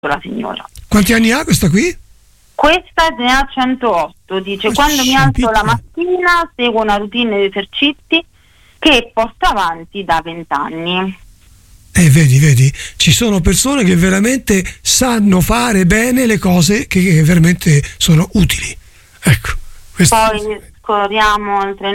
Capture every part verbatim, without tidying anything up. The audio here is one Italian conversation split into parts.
la signora. Quanti anni ha questa qui? Questa ne ha centootto, dice, Ma quando mi alzo piccola. la mattina seguo una routine di esercizi che porto avanti da vent'anni. Eh, vedi, vedi, ci sono persone che veramente sanno fare bene le cose che, che veramente sono utili. Ecco. Questo... Poi scorriamo altre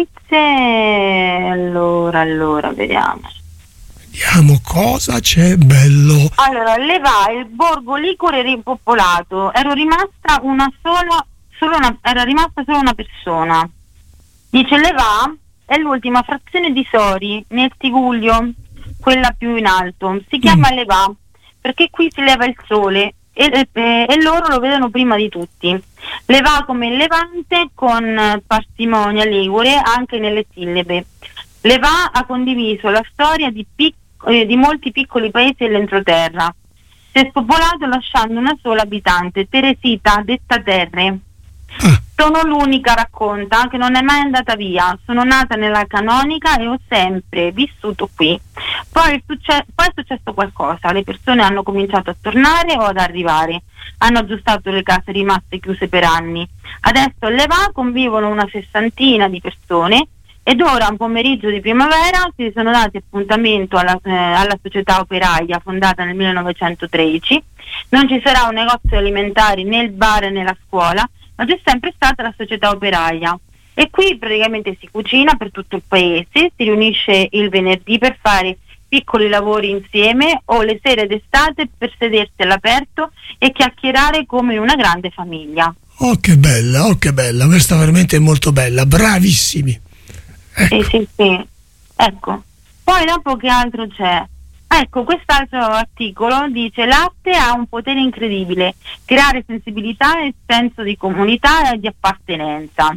notizie. Allora, allora, vediamo. Vediamo cosa c'è bello. Allora, Levà, il borgo ligure ripopolato. Ero rimasta una sola, solo una, era rimasta solo una persona. Dice Levà è l'ultima frazione di Sori, nel Tigullio, quella più in alto. Si chiama mm. Levà perché qui si leva il sole e, e, e loro lo vedono prima di tutti. Levà come il Levante, con parsimonia ligure anche nelle sillabe. Levà ha condiviso la storia di, pic- eh, di molti piccoli paesi dell'entroterra. Si è spopolato lasciando una sola abitante, Teresita, detta Terre. Ah. Sono l'unica, racconta, che non è mai andata via. Sono nata nella canonica e ho sempre vissuto qui. Poi è, succe- poi è successo qualcosa, le persone hanno cominciato a tornare o ad arrivare. Hanno aggiustato le case rimaste chiuse per anni. Adesso a Levà convivono una sessantina di persone ed ora, un pomeriggio di primavera, si sono dati appuntamento alla, eh, alla società operaia fondata nel millenovecentotredici. Non ci sarà un negozio alimentare né il bar né la scuola, ma c'è sempre stata la società operaia. E qui praticamente si cucina per tutto il paese, si riunisce il venerdì per fare piccoli lavori insieme o le sere d'estate per sedersi all'aperto e chiacchierare come in una grande famiglia. Oh, che bella, oh, che bella, questa veramente è molto bella, bravissimi. Ecco. Eh sì, sì. Ecco. Poi dopo che altro c'è? Ecco, quest'altro articolo dice: l'arte ha un potere incredibile, creare sensibilità e senso di comunità e di appartenenza.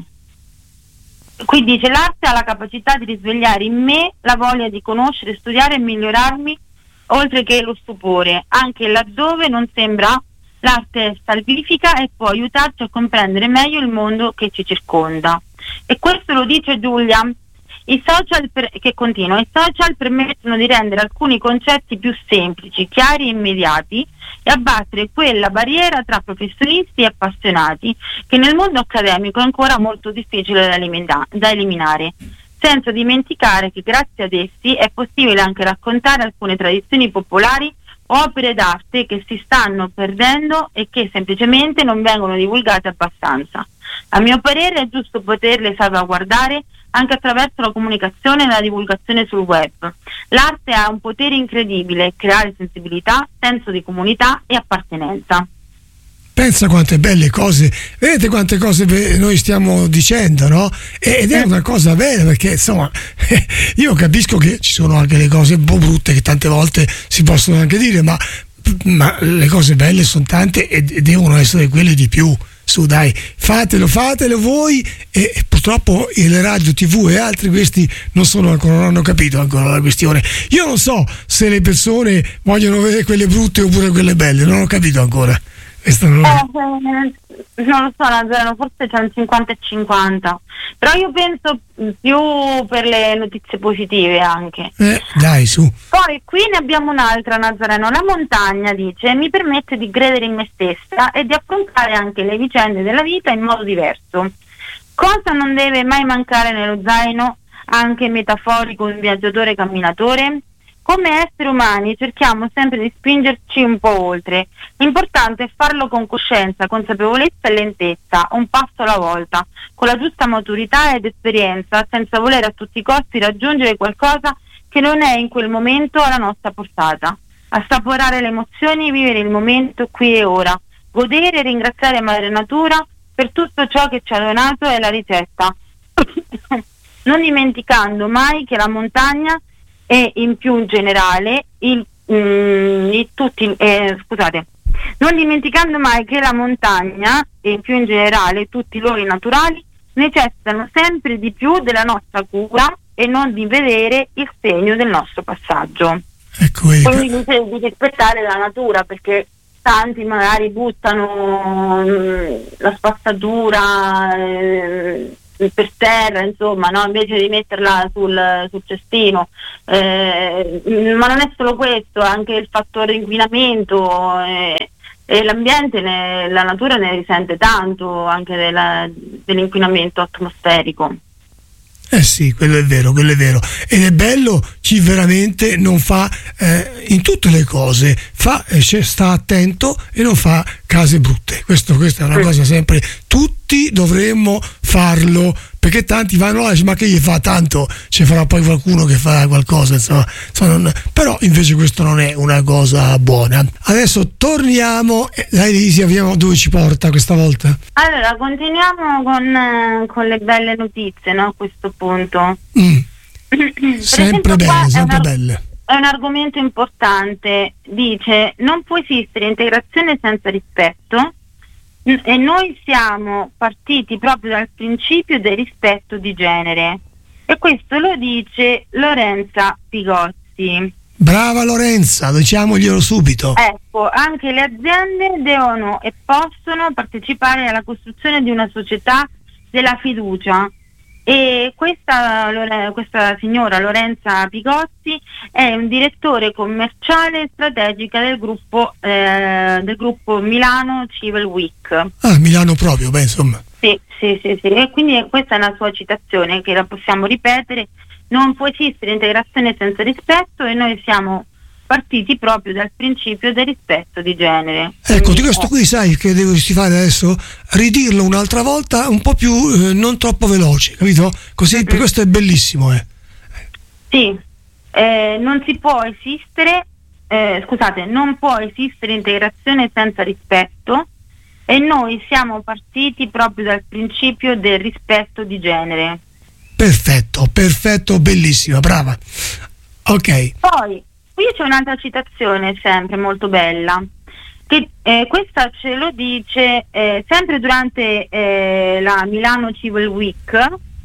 Qui dice: l'arte ha la capacità di risvegliare in me la voglia di conoscere, studiare e migliorarmi, oltre che lo stupore, anche laddove non sembra. L'arte salvifica e può aiutarci a comprendere meglio il mondo che ci circonda. E questo lo dice Giulia. I social per, che continua, i social permettono di rendere alcuni concetti più semplici, chiari e immediati e abbattere quella barriera tra professionisti e appassionati che nel mondo accademico è ancora molto difficile da, elimina, da eliminare, senza dimenticare che grazie ad essi è possibile anche raccontare alcune tradizioni popolari o opere d'arte che si stanno perdendo e che semplicemente non vengono divulgate abbastanza. A mio parere è giusto poterle salvaguardare anche attraverso la comunicazione e la divulgazione sul web. L'arte ha un potere incredibile, creare sensibilità, senso di comunità e appartenenza. Pensa quante belle cose, vedete quante cose noi stiamo dicendo, no? Ed è una cosa bella, perché insomma io capisco che ci sono anche le cose un po' brutte che tante volte si possono anche dire, ma, ma le cose belle sono tante e devono essere quelle di più. Su dai, fatelo, fatelo voi e, e purtroppo le radio tivù e altri questi non sono ancora, non hanno capito ancora la questione. Io non so se le persone vogliono vedere quelle brutte oppure quelle belle, non ho capito ancora. Questo non, eh, non lo so, Nazareno, forse c'è un cinquanta e cinquanta, però io penso più per le notizie positive anche. Eh, dai, su. Poi qui ne abbiamo un'altra, Nazareno. La montagna, dice, mi permette di credere in me stessa e di affrontare anche le vicende della vita in modo diverso. Cosa non deve mai mancare nello zaino, anche metaforico, un viaggiatore camminatore? Come esseri umani cerchiamo sempre di spingerci un po' oltre. L'importante è farlo con coscienza, consapevolezza e lentezza, un passo alla volta, con la giusta maturità ed esperienza, senza voler a tutti i costi raggiungere qualcosa che non è in quel momento alla nostra portata. Assaporare le emozioni, vivere il momento qui e ora, godere e ringraziare Madre Natura per tutto ciò che ci ha donato è la ricetta. Non dimenticando mai che la montagna e in più in generale il, mm, il tutti, eh, scusate, non dimenticando mai che la montagna e in più in generale tutti i luoghi naturali necessitano sempre di più della nostra cura e non di vedere il segno del nostro passaggio. Ecco, quindi di, di rispettare la natura, perché tanti magari buttano mh, la spazzatura, eh, per terra, insomma, no? Invece di metterla sul, sul cestino. Eh, ma non è solo questo, anche il fattore inquinamento, eh, e l'ambiente, ne, la natura ne risente tanto anche della, dell'inquinamento atmosferico. Eh sì, quello è vero, quello è vero. Ed è bello chi veramente non fa eh, in tutte le cose, fa, eh, sta attento e non fa case brutte. Questo, questa è una cosa sempre, tutti dovremmo farlo, perché tanti vanno là e dicono, ma che gli fa, tanto ci farà poi qualcuno che farà qualcosa, insomma, insomma non, però invece questo non è una cosa buona. Adesso torniamo, dai Elisia, vediamo dove ci porta questa volta. Allora, continuiamo con, con le belle notizie, no? A questo punto. Mm. Sempre belle, sempre è belle. È un argomento importante, dice, non può esistere integrazione senza rispetto, e noi siamo partiti proprio dal principio del rispetto di genere, e questo lo dice Lorenza Pigozzi. Brava Lorenza, diciamoglielo subito. Ecco, anche le aziende devono e possono partecipare alla costruzione di una società della fiducia, e questa, questa signora Lorenza Pigozzi è un direttore commerciale strategica del gruppo eh, del gruppo Milano Civil Week. Ah, Milano proprio, beh, insomma. Sì, sì, sì, sì. E quindi questa è una sua citazione che la possiamo ripetere: non può esistere integrazione senza rispetto, e noi siamo partiti proprio dal principio del rispetto di genere. Ecco, di questo qui sai che dovresti fare adesso? Ridirlo un'altra volta un po' più, eh, non troppo veloce, capito? Così, mm-hmm. Questo è bellissimo, eh. Sì, eh, non si può esistere, eh, scusate, non può esistere integrazione senza rispetto, e noi siamo partiti proprio dal principio del rispetto di genere. Perfetto, perfetto, bellissima, brava. Ok. Poi qui c'è un'altra citazione sempre molto bella, che eh, questa ce lo dice eh, sempre durante eh, la Milano Civil Week,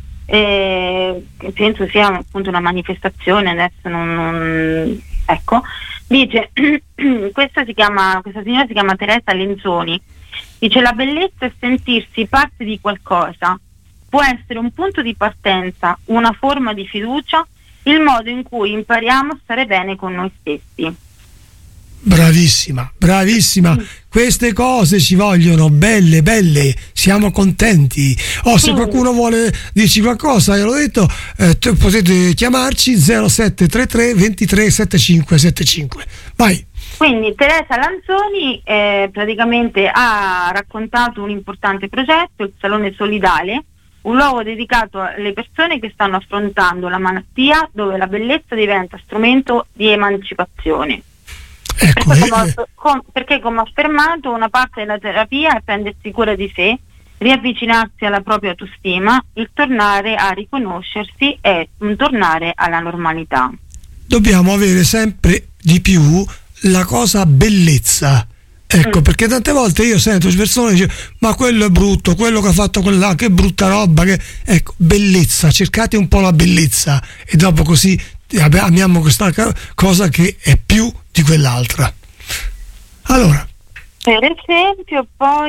eh, che penso sia appunto una manifestazione, adesso non, non ecco, dice questa si chiama, questa signora si chiama Teresa Lenzoni, dice: la bellezza è sentirsi parte di qualcosa, può essere un punto di partenza, una forma di fiducia, il modo in cui impariamo a stare bene con noi stessi. Bravissima, bravissima. Sì. Queste cose ci vogliono, belle, belle, siamo contenti. Oh, se sì. qualcuno vuole dirci qualcosa, io l'ho detto, eh, potete chiamarci zero sette tre tre ventitré settantacinque settantacinque. Vai. Quindi Teresa Lanzoni eh, praticamente ha raccontato un importante progetto, il Salone Solidale, un luogo dedicato alle persone che stanno affrontando la malattia, dove la bellezza diventa strumento di emancipazione. Ecco, perché, eh, come, com, perché come affermato, una parte della terapia è prendersi cura di sé, riavvicinarsi alla propria autostima, il tornare a riconoscersi e un tornare alla normalità. Dobbiamo avere sempre di più la cosa bellezza. Ecco, mm. perché tante volte io sento persone che dicono: ma quello è brutto, quello che ha fatto quella, che brutta roba, che... ecco, bellezza, cercate un po' la bellezza, e dopo così amiamo questa cosa che è più di quell'altra. Allora, per esempio,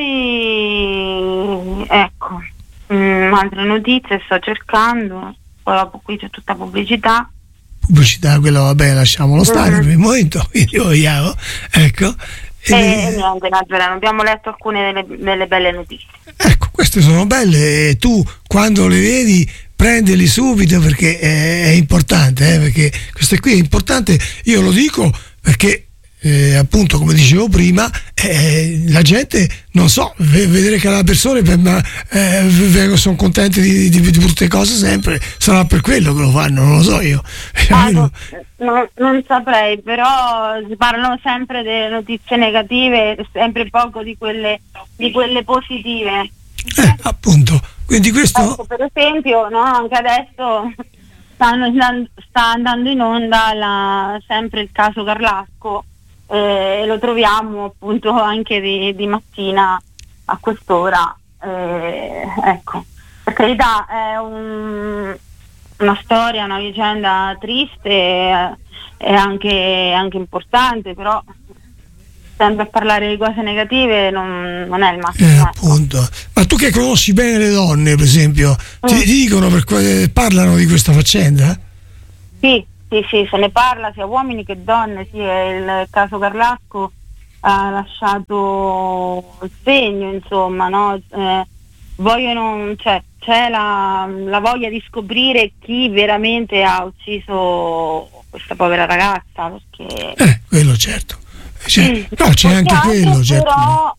poi ecco, mh, altre notizie sto cercando, poi dopo qui c'è tutta pubblicità. Pubblicità, quello vabbè, lasciamolo stare mm. per il momento, quindi vogliamo, ecco. E eh, niente, no, abbiamo letto alcune delle, delle belle notizie. Ecco, queste sono belle, e tu quando le vedi prendili subito, perché è, è importante, eh, perché questo qui è importante, io lo dico perché eh, appunto, come dicevo prima, eh, la gente, non so, v- vedere che le persone eh, sono contente di, di, di brutte cose sempre, sarà per quello che lo fanno, non lo so io. Ah, no, no, non saprei, però si parlano sempre delle notizie negative, sempre poco di quelle, di quelle positive. Eh, appunto, quindi questo... Ecco, per esempio, no, anche adesso stanno, sta andando in onda la, sempre il caso Carlasco, e eh, lo troviamo appunto anche di, di mattina a quest'ora. Eh, ecco, per carità, è un, una storia, una vicenda triste e anche, anche importante, però sempre a parlare di cose negative non, non è il massimo. Eh, appunto. Ma tu che conosci bene le donne, per esempio, mm. ti, ti dicono, per, parlano di questa faccenda? Sì, sì, sì, se ne parla sia uomini che donne, sì, il caso Carlasco ha lasciato il segno, insomma, no? Eh, vogliono, cioè, c'è la, la voglia di scoprire chi veramente ha ucciso questa povera ragazza, perché eh, quello certo. Cioè, no, c'è anche altro, quello, certo. Però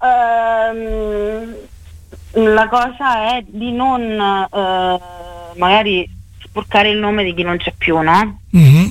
ehm, la cosa è di non eh, magari sporcare il nome di chi non c'è più, no? Mm-hmm.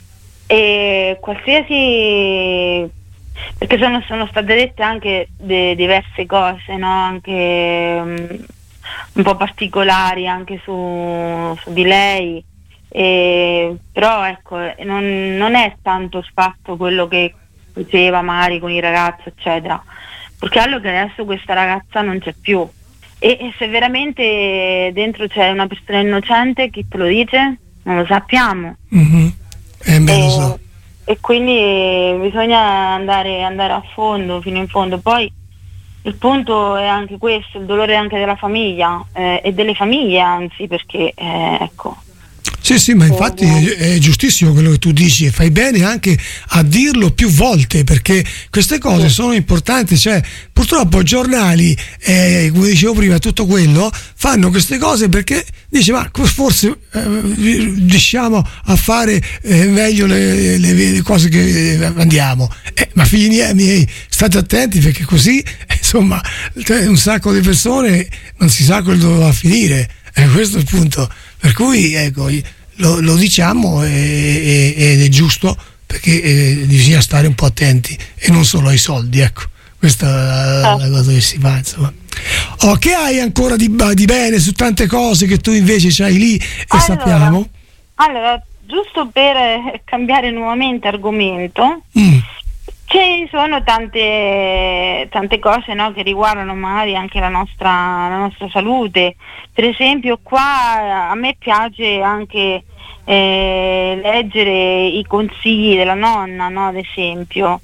E qualsiasi, perché sono, sono state dette anche de, diverse cose, no? Anche um, un po' particolari anche su, su di lei, e, però ecco, non, non è tanto il fatto quello che diceva magari con i ragazzi eccetera, perché altro che adesso questa ragazza non c'è più, e, e se veramente dentro c'è una persona innocente, chi te lo dice? Non lo sappiamo. Mm-hmm. Eh, beh, e, lo so. e quindi bisogna andare, andare a fondo, fino in fondo. Poi il punto è anche questo, il dolore anche della famiglia, eh, e delle famiglie anzi, perché eh, ecco. Sì, sì, ma infatti è, è giustissimo quello che tu dici, e fai bene anche a dirlo più volte, perché queste cose sono importanti. Cioè, purtroppo i giornali, eh, come dicevo prima, tutto quello, fanno queste cose perché dice, ma forse eh, riusciamo a fare eh, meglio le, le, le cose che andiamo. Eh, ma figli miei, state attenti, perché così, eh, insomma, un sacco di persone non si sa quello va a finire. E questo è il punto, per cui ecco, lo, lo diciamo e, e, ed è giusto, perché eh, bisogna stare un po' attenti e non solo ai soldi, ecco, questa è la, la cosa che si fa, insomma. Oh, che hai ancora di, di bene su tante cose che tu invece c'hai lì e allora, sappiamo? Allora, giusto per cambiare nuovamente argomento, mm. ci sono tante tante cose, no, che riguardano magari anche la nostra la nostra salute. Per esempio qua a me piace anche eh, leggere i consigli della nonna, no, ad esempio.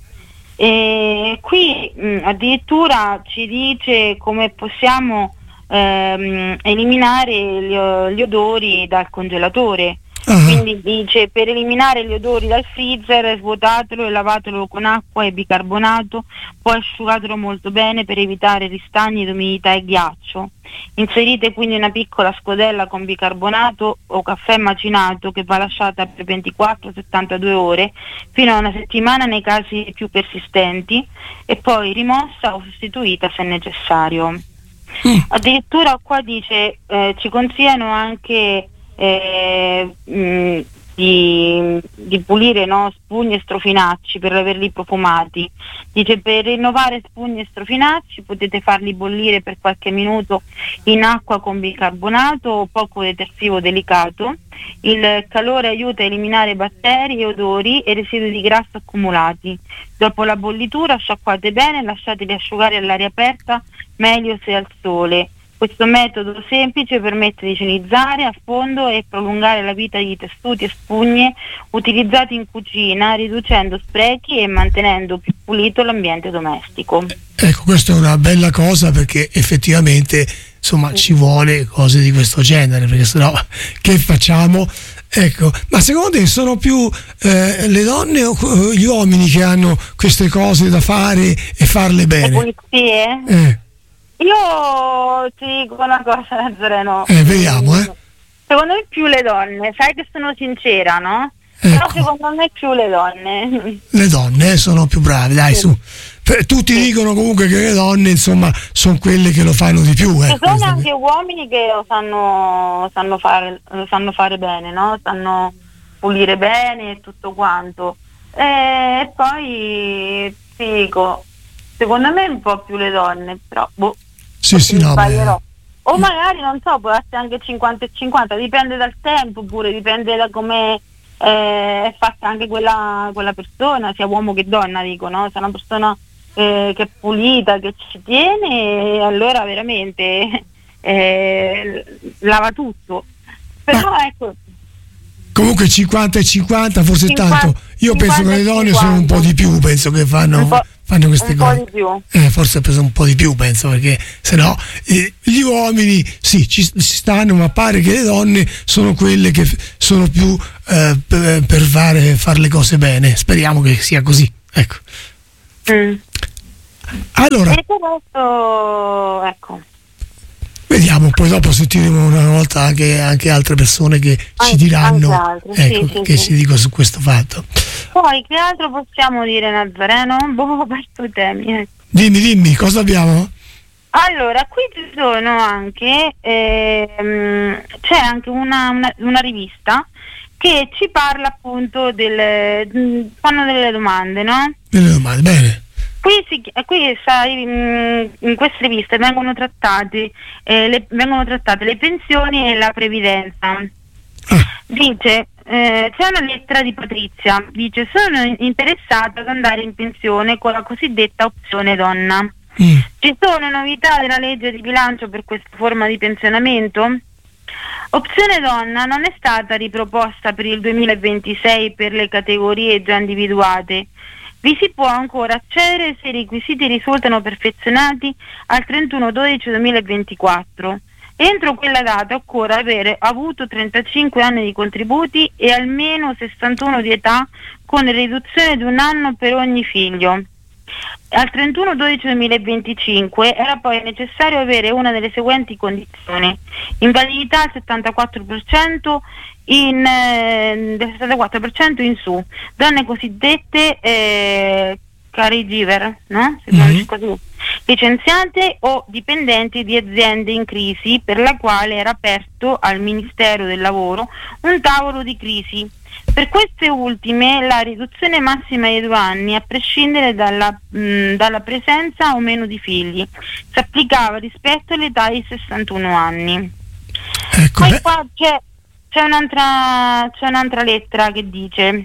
E qui mh, addirittura ci dice come possiamo ehm, eliminare gli, gli odori dal congelatore. Uh-huh. Quindi dice: per eliminare gli odori dal freezer, svuotatelo e lavatelo con acqua e bicarbonato, poi asciugatelo molto bene per evitare ristagni d'umidità e ghiaccio. Inserite quindi una piccola scodella con bicarbonato o caffè macinato, che va lasciata per ventiquattro settantadue ore fino a una settimana nei casi più persistenti, e poi rimossa o sostituita se necessario. Mm. Addirittura qua dice eh, ci consigliano anche Eh, mh, di, di pulire, no, spugni e strofinacci per averli profumati. Dice: per rinnovare spugni e strofinacci potete farli bollire per qualche minuto in acqua con bicarbonato o poco detersivo delicato. Il calore aiuta a eliminare batteri e odori e residui di grasso accumulati. Dopo la bollitura sciacquate bene e lasciateli asciugare all'aria aperta, meglio se al sole. Questo metodo semplice permette di igienizzare a fondo e prolungare la vita di tessuti e spugne utilizzati in cucina, riducendo sprechi e mantenendo più pulito l'ambiente domestico. Ecco, questa è una bella cosa, perché effettivamente, insomma, ci vuole cose di questo genere, perché sennò che facciamo? Ecco, ma secondo te sono più eh, le donne o gli uomini che hanno queste cose da fare e farle bene? Le pulizie? Eh. Io ti dico una cosa, Zereno. Eh, vediamo, eh. Secondo me più le donne, sai che sono sincera, no? Ecco. Però secondo me più le donne. Le donne sono più brave, dai, sì. Su. Tutti sì. Dicono comunque che le donne, insomma, sono quelle che lo fanno di più. Ci eh, sono anche che... uomini che lo sanno, sanno, fare, lo sanno fare bene, no? Sanno pulire bene e tutto quanto. E poi ti dico, secondo me un po' più le donne, però boh. Sì, sì, no, sbaglierò. O magari, non so, può essere anche cinquanta e cinquanta, dipende dal tempo, pure dipende da come eh, è fatta anche quella, quella persona, sia uomo che donna, dico, no? Se è una persona eh, che è pulita, che ci tiene, allora veramente eh, lava tutto. Però ah. ecco, comunque cinquanta e cinquanta forse cinquanta, tanto. Io penso che le donne sono un po' di più, penso che fanno, fanno queste un cose. po' di più. Eh, forse ha preso un po' di più, penso, perché se no eh, gli uomini sì, ci, ci stanno, ma pare che le donne sono quelle che f- sono più eh, per, per fare, fare le cose bene. Speriamo che sia così. Ecco. Mm. Allora, E adesso, ecco. vediamo, poi dopo sentiremo una volta anche, anche altre persone che ci Anche- diranno, anche altre, ecco, sì, sì, che sì. ci dicono su questo fatto. Poi che altro possiamo dire, Nazareno? Boh, ho perso i temi. eh. Dimmi, dimmi, cosa abbiamo? Allora, qui ci sono anche, ehm, c'è anche una, una, una rivista che ci parla appunto del, mh, fanno delle domande, no? Delle domande, bene. Qui, si, qui sai, mh, in queste riviste vengono trattati, eh, le, vengono trattate le pensioni e la previdenza. Ah, Dice, eh, c'è una lettera di Patrizia, dice sono interessata ad andare in pensione con la cosiddetta opzione donna. mm, Ci sono novità della legge di bilancio per questa forma di pensionamento? Opzione donna non è stata riproposta per il duemilaventisei per le categorie già individuate. Vi si può ancora accedere se i requisiti risultano perfezionati al trentuno dicembre duemilaventiquattro. Entro quella data occorre avere avuto trentacinque anni di contributi e almeno sessantuno di età, con riduzione di un anno per ogni figlio. Al trentuno dicembre duemilaventicinque era poi necessario avere una delle seguenti condizioni: invalidità al settantaquattro per cento in, eh, del settantaquattro per cento in su, donne cosiddette eh, caregiver, no? Si Mhm. dice così, licenziate o dipendenti di aziende in crisi, per la quale era aperto al Ministero del Lavoro un tavolo di crisi. Per queste ultime la riduzione massima di due anni, a prescindere dalla, mh, dalla presenza o meno di figli, si applicava rispetto all'età di sessantuno anni. ecco, Poi beh, qua c'è, c'è, un'altra, c'è un'altra lettera che dice: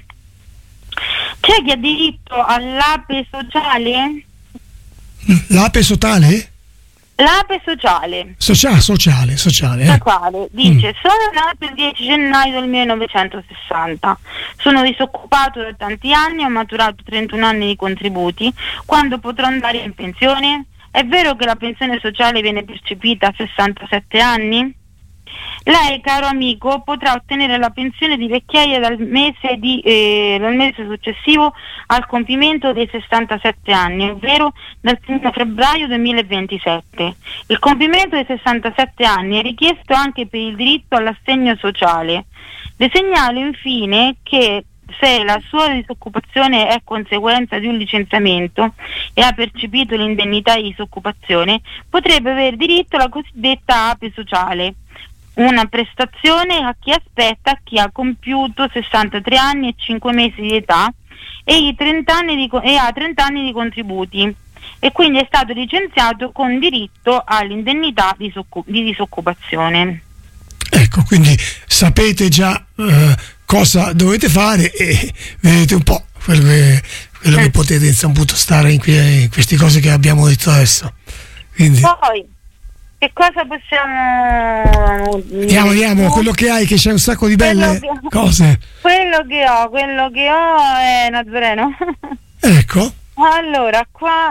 c'è chi ha diritto all'ape sociale? l'ape totale? L'ape sociale. Sociale, sociale, sociale. La Eh. quale dice: sono nato il dieci gennaio del millenovecentosessanta, sono disoccupato da tanti anni, ho maturato trentuno anni di contributi, quando potrò andare in pensione? È vero che la pensione sociale viene percepita a sessantasette anni? Lei, caro amico, potrà ottenere la pensione di vecchiaia dal mese, di, eh, dal mese successivo al compimento dei sessantasette anni, ovvero dal primo febbraio duemilaventisette. Il compimento dei sessantasette anni è richiesto anche per il diritto all'assegno sociale. Le segnalo infine che se la sua disoccupazione è conseguenza di un licenziamento e ha percepito l'indennità di disoccupazione, potrebbe avere diritto alla cosiddetta ape sociale, una prestazione a chi aspetta chi ha compiuto sessantatré anni e cinque mesi di età e, i trenta anni di, e ha trenta anni di contributi, e quindi è stato licenziato con diritto all'indennità di, disoccu- di disoccupazione. Ecco, quindi sapete già eh, cosa dovete fare e vedete un po' quello che, quello che potete insomma, appunto, stare in, que- in queste cose che abbiamo detto adesso. Quindi Poi, che cosa possiamo... andiamo, andiamo, quello che hai, che c'è un sacco di belle Quello che- cose. Quello che ho, quello che ho è Nazareno. Ecco, Allora, qua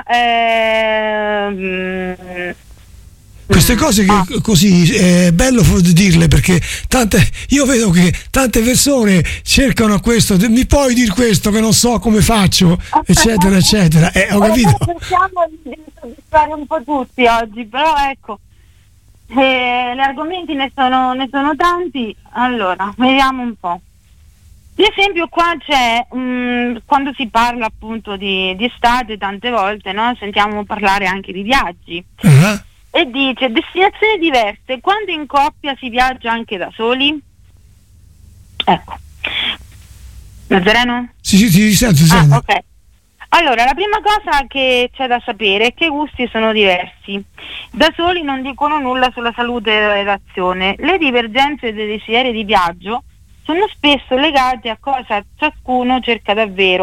ehm, queste cose che ah, così è bello f- dirle, perché tante, io vedo che tante persone cercano questo, mi puoi dire questo che non so come faccio, eccetera eccetera, eh, ho capito. cerchiamo di soddisfare un po' tutti oggi, però ecco, eh, gli argomenti ne sono, ne sono tanti. Allora, vediamo un po'. L'esempio qua c'è, mh, quando si parla appunto di, di estate, tante volte, no? Sentiamo parlare anche di viaggi. Uh-huh. E dice: destinazioni diverse, quando in coppia si viaggia anche da soli? Ecco. Nazareno? Sì, sì, ti sento, ti Ah, sento. ok. Allora, la prima cosa che c'è da sapere è che i gusti sono diversi. Da soli non dicono nulla sulla salute della relazione. Le divergenze dei desideri di viaggio sono spesso legate a cosa ciascuno cerca davvero.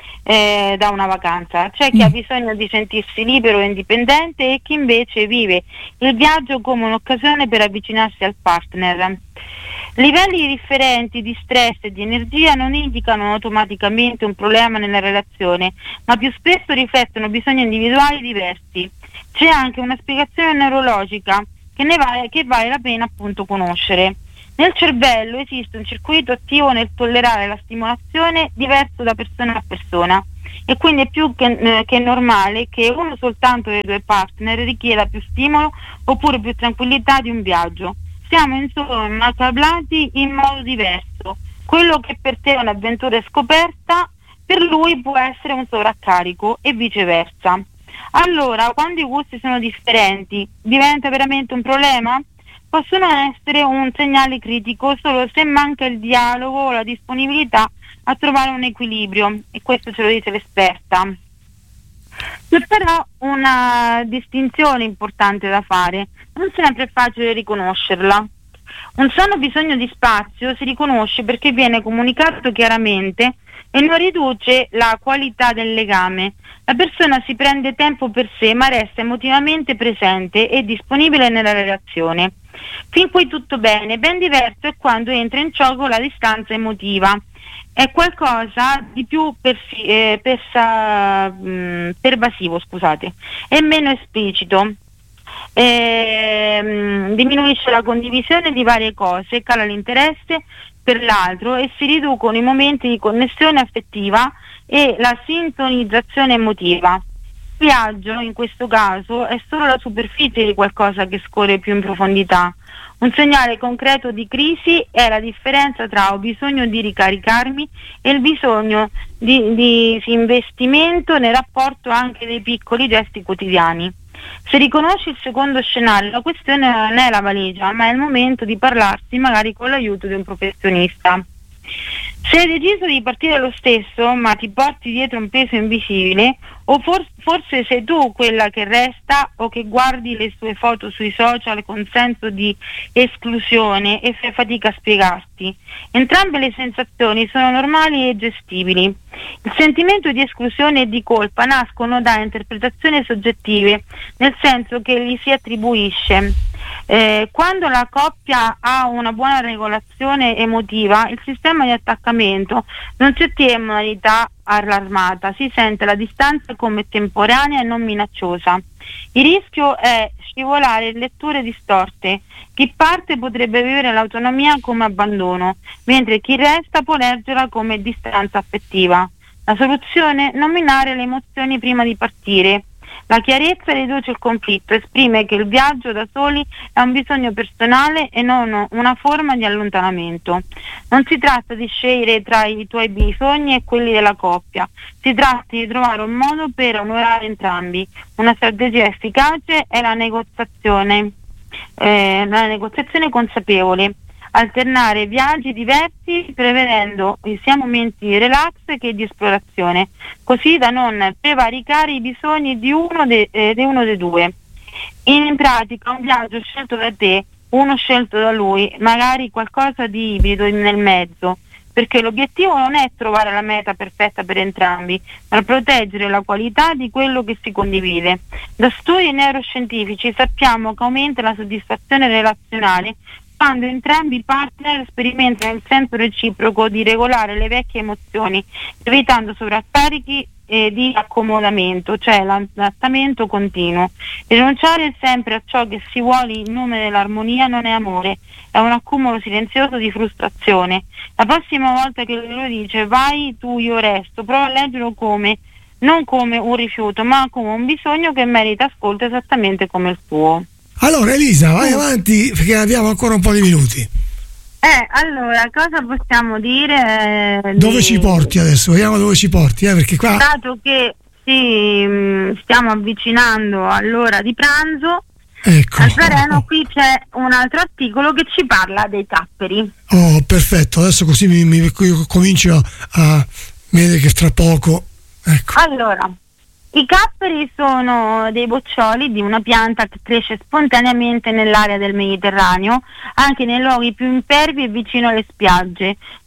eh, da una vacanza. C'è chi mm. ha bisogno di sentirsi libero e indipendente e chi invece vive il viaggio come un'occasione per avvicinarsi al partner. Livelli differenti di stress e di energia non indicano automaticamente un problema nella relazione, ma più spesso riflettono bisogni individuali diversi. C'è anche una spiegazione neurologica che, ne vale, che vale la pena appunto conoscere. Nel cervello esiste un circuito attivo nel tollerare la stimolazione diverso da persona a persona, e quindi è più che, eh, che normale che uno soltanto dei due partner richieda più stimolo oppure più tranquillità di un viaggio. Siamo insomma cablati in modo diverso. Quello che per te è un'avventura scoperta, per lui può essere un sovraccarico e viceversa. Allora, quando i gusti sono differenti, diventa veramente un problema? Possono essere un segnale critico solo se manca il dialogo o la disponibilità a trovare un equilibrio, e questo ce lo dice l'esperta. C'è però una distinzione importante da fare, non sempre è facile riconoscerla. Un sano bisogno di spazio si riconosce perché viene comunicato chiaramente e non riduce la qualità del legame. La persona si prende tempo per sé ma resta emotivamente presente e disponibile nella relazione. Fin qui tutto bene, ben diverso è quando entra in gioco la distanza emotiva. È qualcosa di più persi- eh, persa- mh, pervasivo, scusate, e meno esplicito. Eh, diminuisce la condivisione di varie cose, cala l'interesse per l'altro e si riducono i momenti di connessione affettiva e la sintonizzazione emotiva. Il viaggio, in questo caso, è solo la superficie di qualcosa che scorre più in profondità. Un segnale concreto di crisi è la differenza tra ho bisogno di ricaricarmi e il bisogno di, di investimento nel rapporto anche dei piccoli gesti quotidiani. Se riconosci il secondo scenario, la questione non è la valigia, ma è il momento di parlarsi magari con l'aiuto di un professionista. Se hai deciso di partire lo stesso, ma ti porti dietro un peso invisibile, o for- forse sei tu quella che resta o che guardi le sue foto sui social con senso di esclusione e fai fatica a spiegarti. Entrambe le sensazioni sono normali e gestibili. Il sentimento di esclusione e di colpa nascono da interpretazioni soggettive, nel senso che gli si attribuisce. Eh, quando la coppia ha una buona regolazione emotiva, il sistema di attaccamento non si ottiene in modalità allarmata, si sente la distanza come temporanea e non minacciosa. Il rischio è scivolare in letture distorte. Chi parte potrebbe vivere l'autonomia come abbandono, mentre chi resta può leggerla come distanza affettiva. La soluzione? Nominare le emozioni prima di partire. La chiarezza riduce il conflitto, esprime che il viaggio da soli è un bisogno personale e non una forma di allontanamento. Non si tratta di scegliere tra i tuoi bisogni e quelli della coppia, si tratta di trovare un modo per onorare entrambi. Una strategia efficace è la negoziazione, eh, la negoziazione consapevole. Alternare viaggi diversi prevedendo sia momenti di relax che di esplorazione, così da non prevaricare i bisogni di uno, de, eh, di uno dei due. In pratica un viaggio scelto da te, uno scelto da lui, magari qualcosa di ibrido nel mezzo, perché l'obiettivo non è trovare la meta perfetta per entrambi, ma proteggere la qualità di quello che si condivide. Da studi neuroscientifici sappiamo che aumenta la soddisfazione relazionale quando entrambi i partner sperimentano il senso reciproco di regolare le vecchie emozioni, evitando sovraccarichi eh, di accomodamento, cioè l'adattamento continuo. Rinunciare sempre a ciò che si vuole in nome dell'armonia non è amore, è un accumulo silenzioso di frustrazione. La prossima volta che lui dice vai tu io resto, prova a leggerlo come non come un rifiuto, ma come un bisogno che merita ascolto esattamente come il tuo. Allora Elisa, vai avanti perché abbiamo ancora un po' di minuti. Eh, allora, cosa possiamo dire? Eh, dove di... ci porti adesso? Vediamo dove ci porti, eh, perché qua... Dato che ci mh, stiamo avvicinando all'ora di pranzo, ecco, al terreno, oh. Qui c'è un altro articolo che ci parla dei capperi. Oh, perfetto, adesso così mi, mi comincio a vedere che tra poco... Ecco. Allora... I capperi sono dei boccioli di una pianta che cresce spontaneamente nell'area del Mediterraneo, anche nei luoghi più impervi e vicino alle spiagge.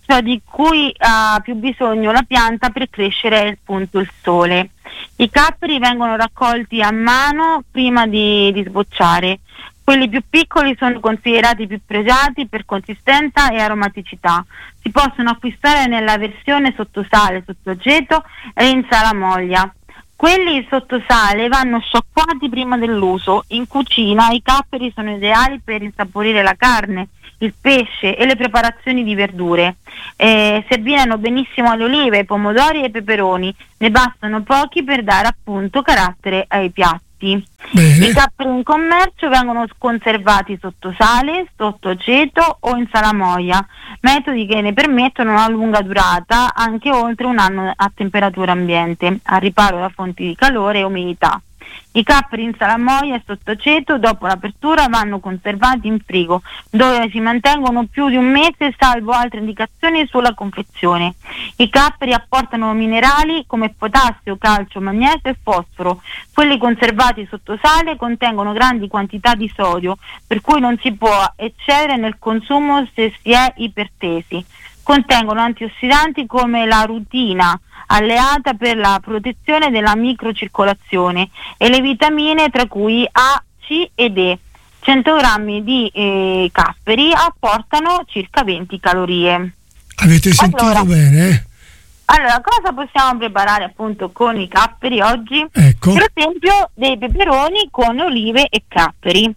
ciò di cui ha più bisogno la pianta per crescere è appunto il sole. I capperi vengono raccolti a mano prima di, di sbocciare. Quelli più piccoli sono considerati più pregiati per consistenza e aromaticità. Si possono acquistare nella versione sottosale, sottoaceto e in salamoglia. Quelli sottosale vanno sciacquati prima dell'uso. In cucina i capperi sono ideali per insaporire la carne, il pesce e le preparazioni di verdure. Eh, si abbinano benissimo alle olive, ai pomodori e ai peperoni. Ne bastano pochi per dare appunto carattere ai piatti. Bene. I capperi in commercio vengono conservati sotto sale, sotto aceto o in salamoia, metodi che ne permettono una lunga durata anche oltre un anno a temperatura ambiente, al riparo da fonti di calore e umidità. I capperi in salamoia e sotto aceto dopo l'apertura vanno conservati in frigo, dove si mantengono più di un mese salvo altre indicazioni sulla confezione. I capperi apportano minerali come potassio, calcio, magnesio e fosforo. Quelli conservati sotto sale contengono grandi quantità di sodio, per cui non si può eccedere nel consumo se si è ipertesi. Contengono antiossidanti come la rutina, alleata per la protezione della microcircolazione, e le vitamine tra cui A, C e D. cento grammi di eh, capperi apportano circa venti calorie. Avete sentito allora, bene? Eh? Allora, cosa possiamo preparare appunto con i capperi oggi? Ecco. Per esempio dei peperoni con olive e capperi.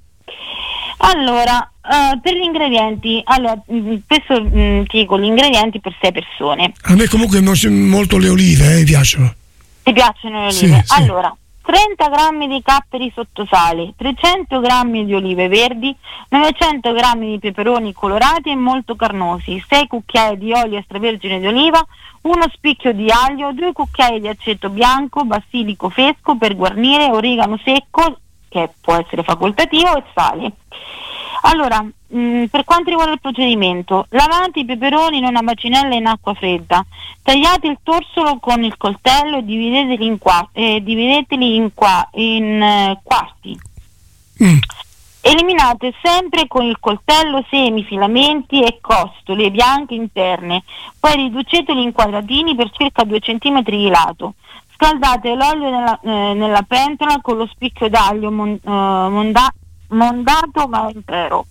Allora, uh, per gli ingredienti, allora, spesso mh, ti dico gli ingredienti per sei persone. A me comunque molto le olive, eh, mi piacciono. Ti piacciono le Sì, olive? sì. Allora, trenta grammi di capperi sottosale, trecento grammi di olive verdi, novecento grammi di peperoni colorati e molto carnosi, sei cucchiai di olio extravergine di oliva, uno spicchio di aglio, due cucchiai di aceto bianco, basilico fresco per guarnire, origano secco, che può essere facoltativo, e sale. Allora, mh, per quanto riguarda il procedimento, lavate i peperoni in una bacinella in acqua fredda, tagliate il torsolo con il coltello e divideteli in, qua- eh, divideteli in, qua- in eh, quarti. Mm. Eliminate sempre con il coltello semi, filamenti e costole bianche interne, poi riduceteli in quadratini per circa due centimetri di lato. Scaldate l'olio nella, eh, nella pentola con lo spicchio d'aglio mon, eh, monda, mondato ma intero.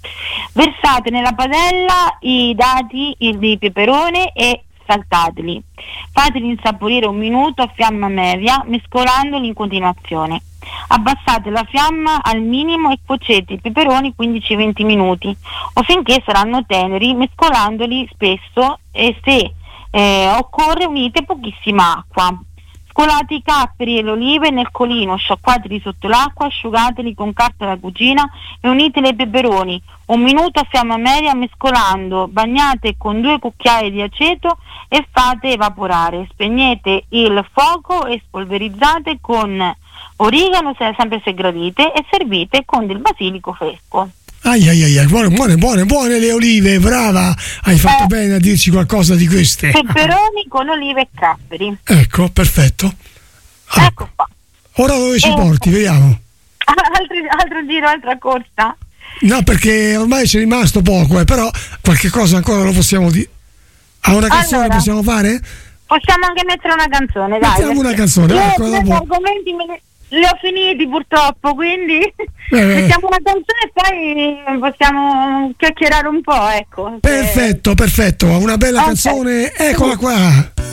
Versate nella padella i dati il, di peperone e saltateli. Fateli insaporire un minuto a fiamma media, mescolandoli in continuazione. Abbassate la fiamma al minimo e cuocete i peperoni quindici venti minuti o finché saranno teneri, mescolandoli spesso, e se eh, occorre unite pochissima acqua. Scolate i capperi e le olive nel colino, sciacquateli sotto l'acqua, asciugateli con carta da cucina e uniteli ai peperoni. Un minuto a fiamma media mescolando, bagnate con due cucchiai di aceto e fate evaporare. Spegnete il fuoco e spolverizzate con origano, se sempre se gradite, e servite con del basilico fresco. Ai ai ai, buone, buone, buone, buone le olive, brava! Hai fatto eh, bene a dirci qualcosa di queste. Peperoni con olive e capperi. Ecco, perfetto. Ah, Ecco qua. ora dove ci Eh, porti? Vediamo. Altri, altro giro, altra corsa? No, perché ormai c'è rimasto poco, eh, però qualche cosa ancora lo possiamo dire. A una canzone Allora, possiamo fare? Possiamo anche mettere una canzone, dai. Mettiamo una canzone, Io ecco, questi dopo. argomenti me li, li ho finiti purtroppo, quindi Eh. mettiamo una canzone e poi possiamo chiacchierare un po', ecco. Perfetto, perfetto, una bella Ok. canzone, eccola qua.